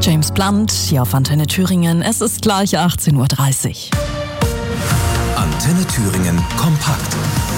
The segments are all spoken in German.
James Blunt hier auf Antenne Thüringen. Es ist gleich 18:30 Uhr. Antenne Thüringen kompakt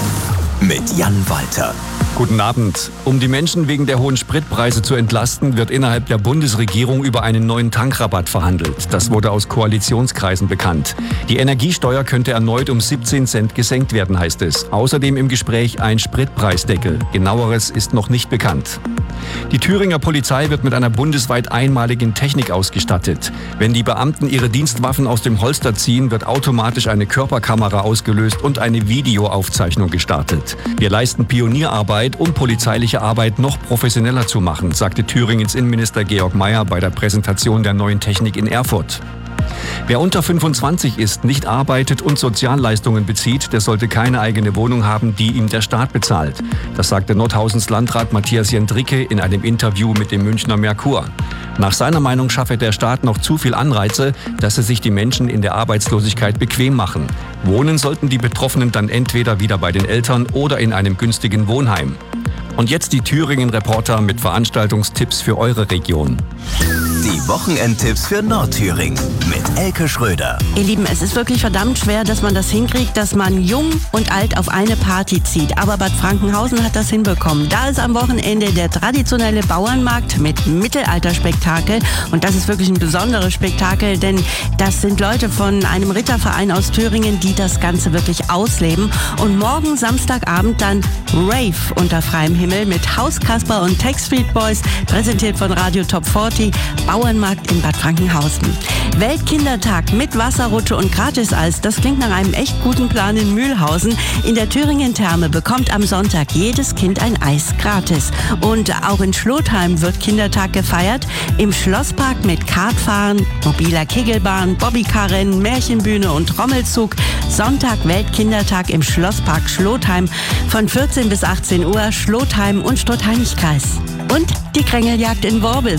mit Jan Walter. Guten Abend. Um die Menschen wegen der hohen Spritpreise zu entlasten, wird innerhalb der Bundesregierung über einen neuen Tankrabatt verhandelt. Das wurde aus Koalitionskreisen bekannt. Die Energiesteuer könnte erneut um 17 Cent gesenkt werden, heißt es. Außerdem im Gespräch ein Spritpreisdeckel. Genaueres ist noch nicht bekannt. Die Thüringer Polizei wird mit einer bundesweit einmaligen Technik ausgestattet. Wenn die Beamten ihre Dienstwaffen aus dem Holster ziehen, wird automatisch eine Körperkamera ausgelöst und eine Videoaufzeichnung gestartet. Wir leisten Pionierarbeit, um polizeiliche Arbeit noch professioneller zu machen, sagte Thüringens Innenminister Georg Mayer bei der Präsentation der neuen Technik in Erfurt. Wer unter 25 ist, nicht arbeitet und Sozialleistungen bezieht, der sollte keine eigene Wohnung haben, die ihm der Staat bezahlt. Das sagte Nordhausens Landrat Matthias Jendricke in einem Interview mit dem Münchner Merkur. Nach seiner Meinung schaffe der Staat noch zu viel Anreize, dass es sich die Menschen in der Arbeitslosigkeit bequem machen. Wohnen sollten die Betroffenen dann entweder wieder bei den Eltern oder in einem günstigen Wohnheim. Und jetzt die Thüringen-Reporter mit Veranstaltungstipps für eure Region. Die Wochenendtipps für Nordthüringen mit Elke Schröder. Ihr Lieben, es ist wirklich verdammt schwer, dass man das hinkriegt, dass man jung und alt auf eine Party zieht. Aber Bad Frankenhausen hat das hinbekommen. Da ist am Wochenende der traditionelle Bauernmarkt mit Mittelalterspektakel. Und das ist wirklich ein besonderes Spektakel, denn das sind Leute von einem Ritterverein aus Thüringen, die das Ganze wirklich ausleben. Und morgen Samstagabend dann Rave unter freiem Himmel mit Hauskasper und Tech Street Boys, präsentiert von Radio Top 40, Bauernmarkt in Bad Frankenhausen. Weltkindertag mit Wasserrutsche und Gratiseis, das klingt nach einem echt guten Plan in Mühlhausen. In der Thüringen-Therme bekommt am Sonntag jedes Kind ein Eis gratis. Und auch in Schlotheim wird Kindertag gefeiert. Im Schlosspark mit Kartfahren, mobiler Kegelbahn, Bobbycar-Rennen, Märchenbühne und Trommelzug. Sonntag Weltkindertag im Schlosspark Schlotheim von 14 bis 18 Uhr, Schlotheim und Stottheinig-Kreis. Und die Krängeljagd in Worbis.